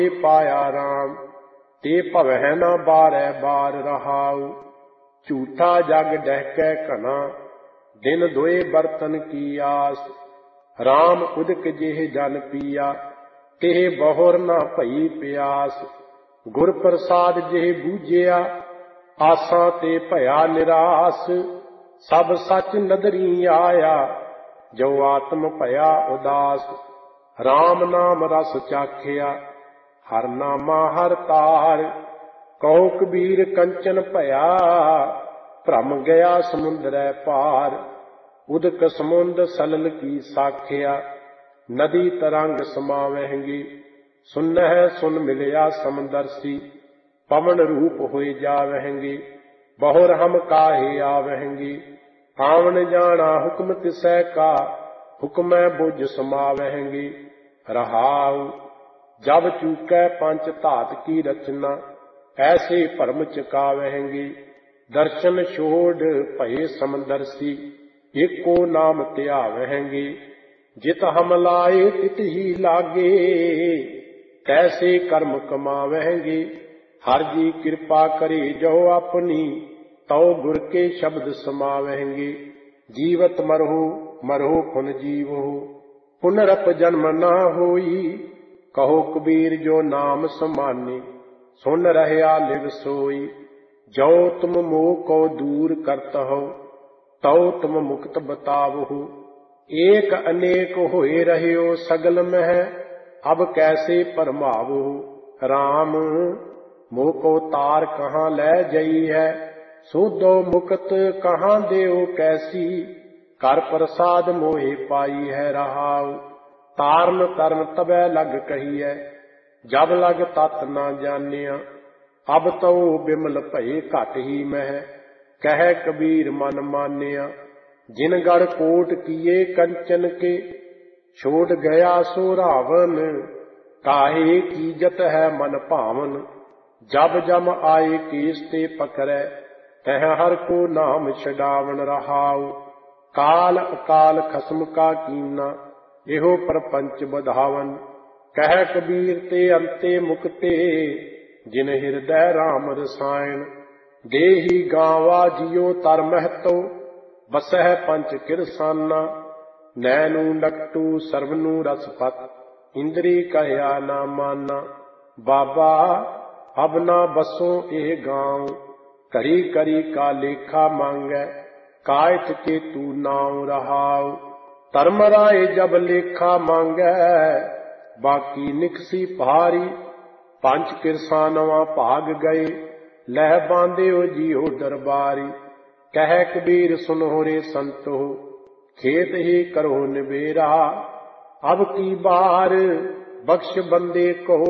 पाया राम ते भवै न बारै बार रहाऊ। झूठा जग डहकै घना दिन दोए बर्तन की आस। राम उदक जेह जल पिया तेह बहुर न भई प्यास। गुर प्रसाद जेह बूझिया आसां ते भया निरास। सब सच नदरी आया जो आत्म भया उदास। राम नाम रस चाखिया हर नामा हर तार। कहो कबीर कंचन भया भ्रम गया समुंदरै पार। उदक समुंद सलल की साखिया नदी तरंग समावहंगी। सुनह सुन मिलया समदर्शी पवन रूप होए जावहंगी। बहुर हम काहे आवहंगी आवन जाना हुक्म तिसै का। हुक्मै बुझ समावहंगी रहाऊ। जब चूकै पंच धात की रचना ऐसे भरम चकावहंगी। दर्शन छोड़ भये समदर्शी एको नाम त्यावहंगी। जित हम लाए तित ही लागे तैसे कर्म कमावहंगी। हर जी कृपा करे जो अपनी तौ गुर के शब्द समावहंगी। जीवत मरहु मरहु पुन जीवो पुनरप जन्म न होई। कहो कबीर जो नाम समाने सुन रहया लिव सोई। जो तुम मोह को दूर करत हो तौ तुम मुक्त बतावहु। एक अनेक होए रहयो सगल मह अब कैसे परमावहु। राम मोह को तार कहाँ ले जई है सोधो मुक्त कहाँ देओ कैसी। कर प्रसाद मोहे पाई है रहाऊ। तारन तरन तबै लग कही है जब लग तत न जानिया। अब तो बिमल भये घट ही मह कह कबीर मन मानिया। जिन गढ़ कोट किए कंचन के छोड़ गया सो रावण। काहे कीजत है मन भावन जब जम आए केस ते पकड़ै। तह हर को नाम छडावन रहाऊ। काल अकाल खसम का कीना एहो परपंच बधावन। कह कबीर ते अंते मुक्ते जिन हृदय राम रसायन। देही गावा जियो तर महतो बसह पंच किरसाना। नैनू नकटू सर्वनू रसपत इंद्री कहया ना माना। बाबा अब ना बसो एह गाँव करी करी का लेखा मांगै। कायत के तू नाव रहाऊ। धर्म राय जब लेखा मांगै बाकी निकसी भारी। पंच किरसानवा भाग गए लह बांधे जियो दरबारी। कह कबीर सुनो रे संतो खेत ही करो निबेरा। अब की बार बख्श बंदे को